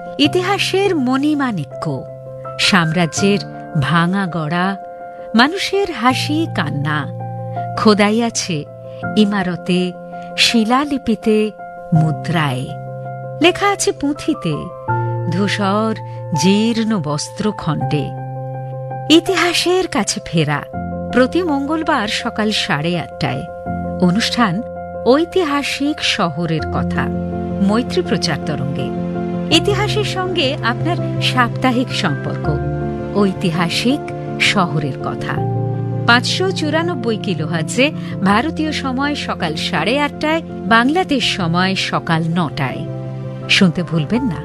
ইতিহাসের মণিমাণিক্য, সাম্রাজ্যের ভাঙা গড়া, মানুষের হাসি কান্না খোদাই আছে ইমারতে, শিলালিপিতে, মুদ্রায়। লেখা আছে পুঁথিতে, ধূসর জীর্ণ বস্ত্রখণ্ডে। ইতিহাসের কাছে ফেরা প্রতি মঙ্গলবার সকাল 8:30টায়। অনুষ্ঠান ঐতিহাসিক শহরের কথা, মৈত্রী প্রচার তরঙ্গে। ইতিহাসের সঙ্গে আপনার সাপ্তাহিক সম্পর্ক, ঐতিহাসিক শহরের কথা। 594 কিলোহার্টজে ভারতীয় সময় সকাল 8:30টায়, বাংলাদেশ সময় সকাল 9টায়। শুনতে ভুলবেন না।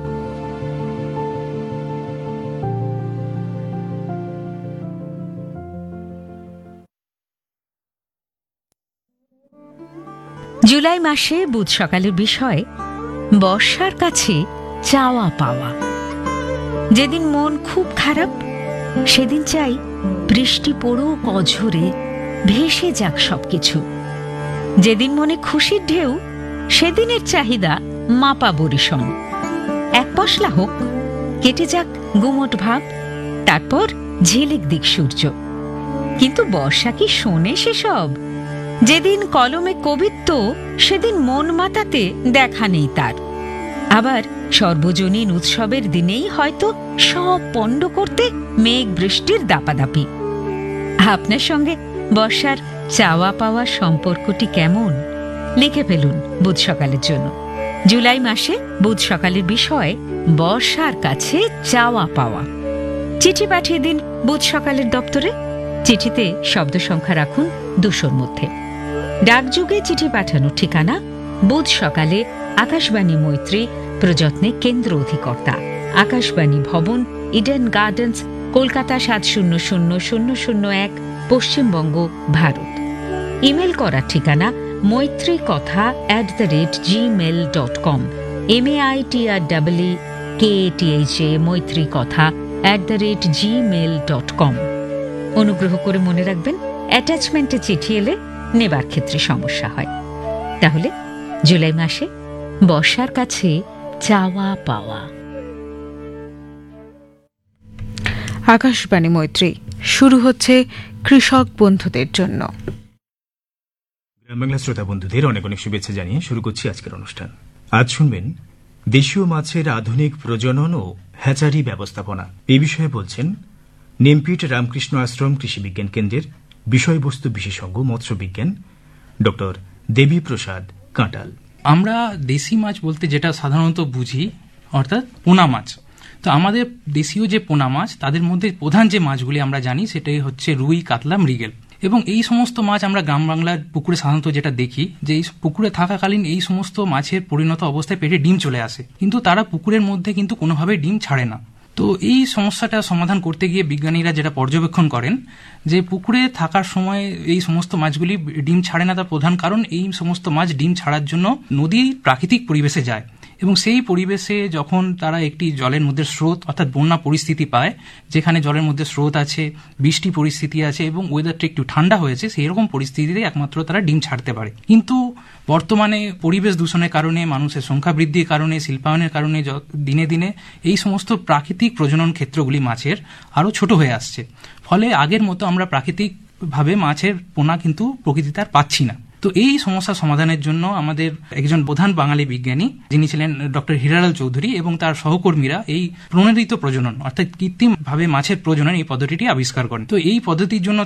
জুলাই মাসে বুধ সকালের বিষয় বর্ষার কাছে চাওয়া পাওয়া। যেদিন মন খুব খারাপ, সেদিন চাই বৃষ্টি পড়ুক অঝরে, ভেসে যাক সবকিছু। যেদিন মনে খুশির ঢেউ, সেদিনের চাহিদা মাপা বরিশন। এক পশলা হোক, কেটে যাক গুমট ভাব, তারপর ঝিলিক দিক সূর্য। কিন্তু বর্ষা কি শোনে সেসব? যেদিন কলমে কবিত্ব, সেদিন মন মাতাতে দেখা নেই তার। আবার সর্বজনীন উৎসবের দিনেই হয়তো সব পণ্ড করতে মেঘ বৃষ্টির দাপাদাপি। আপনার সঙ্গে বর্ষার চাওয়া পাওয়ার সম্পর্কটি কেমন? লিখে ফেলুন বুধ সকালের জন্য। জুলাই মাসে বুধ সকালের বিষয় বর্ষার কাছে চাওয়া পাওয়া। চিঠি পাঠিয়ে দিন বুধ সকালের দপ্তরে। চিঠিতে শব্দ সংখ্যা রাখুন 200-র মধ্যে। ডাকযোগে চিঠি পাঠানোর ঠিকানা বুধ সকালে, আকাশবাণী মৈত্রী, প্রযত্নে কেন্দ্র অধিকর্তা, আকাশবাণী ভবন, Eden gardens, Kolkata 700001, Paschimbanga, Bharat. Email করার ঠিকানা maitrikotha@gmail.com, MAITREKATHA maitrikotha@gmail.com। অনুগ্রহ করে মনে রাখবেন, অ্যাটাচমেন্টে চিঠি এলে নেবার ক্ষেত্রে সমস্যা হয়। তাহলে জুলাই মাসে বর্ষার কাছে চাওয়া পাওয়া। আকাশবাণী মৈত্রী শুরু হচ্ছে কৃষক বন্ধুদের জন্য। গ্রাম বাংলা শ্রোতা বন্ধুদের অনেক অনেক শুভেচ্ছা জানিয়ে শুরু করছি আজকের অনুষ্ঠান। আজ শুনবেন দেশীয় মাছের আধুনিক প্রজনন ও হ্যাচারি ব্যবস্থাপনা। এই বিষয়ে বলছেন নেমপিট রামকৃষ্ণ আশ্রম কৃষি বিজ্ঞান কেন্দ্রের বিষয়বস্তু বিশেষজ্ঞ মৎস্যবিজ্ঞান ডক্টর দেবী প্রসাদ কাঁটাল। আমরা দেশি মাছ বলতে যেটা সাধারণত বুঝি, অর্থাৎ পোনা মাছ। তো আমাদের দেশীয় যে পোনা মাছ, তাদের মধ্যে প্রধান যে মাছগুলি আমরা জানি সেটাই হচ্ছে রুই, কাতলা, মৃগেল। এবং এই সমস্ত মাছ আমরা গ্রাম বাংলার পুকুরে সাধারণত যেটা দেখি, যে এই পুকুরে থাকাকালীন এই সমস্ত মাছের পরিণত অবস্থায় পেটে ডিম চলে আসে, কিন্তু তারা পুকুরের মধ্যে কিন্তু কোনোভাবেই ডিম ছাড়ে না। তো এই সমস্যাটা সমাধান করতে গিয়ে বিজ্ঞানীরা যেটা পর্যবেক্ষণ করেন, যে পুকুরে থাকার সময় এই সমস্ত মাছগুলি ডিম ছাড়ে না, তার প্রধান কারণ এই সমস্ত মাছ ডিম ছাড়ার জন্য নদীর প্রাকৃতিক পরিবেশে যায়। এবং সেই পরিবেশে যখন তারা একটি জলের মধ্যে স্রোত অর্থাৎ বন্যা পরিস্থিতি পায়, যেখানে জলের মধ্যে স্রোত আছে, বৃষ্টি পরিস্থিতি আছে এবং ওয়েদারটা একটু ঠান্ডা হয়েছে, সেই রকম পরিস্থিতিতে একমাত্র তারা ডিম ছাড়তে পারে। কিন্তু বর্তমানে পরিবেশ দূষণের কারণে, মানুষের সংখ্যা বৃদ্ধির কারণে, শিল্পায়নের কারণে দিনে দিনে এই সমস্ত প্রাকৃতিক প্রজনন ক্ষেত্রগুলি মাছের আরও ছোট হয়ে আসছে। ফলে আগের মতো আমরা প্রাকৃতিকভাবে মাছের পোনা কিন্তু প্রকৃতিতে আর পাচ্ছি না। তো এই সমস্যা সমাধানের জন্য আমাদের একজন প্রধান বাঙালি বিজ্ঞানী, যিনি ছিলেন ডক্টর হীরালাল চৌধুরী, এবং তার সহকর্মীরা এই প্রণোদিত প্রজনন অর্থাৎ কৃত্রিমভাবে মাছের প্রজনন এই পদ্ধতিটি আবিষ্কার করেন। তো এই পদ্ধতির জন্য